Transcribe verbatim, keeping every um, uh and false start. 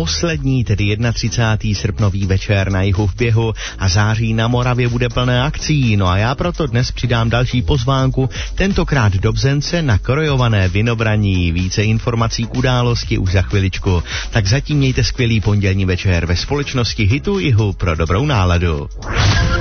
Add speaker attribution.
Speaker 1: poslední, tedy třicátého prvního srpnový večer na jihu v běhu a září na Moravě bude plné akcí. No a já proto dnes přidám další pozvánku, tentokrát do Bzence na krojované vinobraní. Více informací k události už za chviličku. Tak zatím mějte skvělý pondělní večer ve společnosti Hitu Jihu pro dobrou náladu.